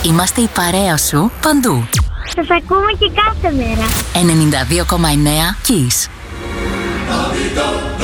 Είμαστε η παρέα σου παντού. Σας ακούμε και κάθε μέρα. 92,9 Kiss.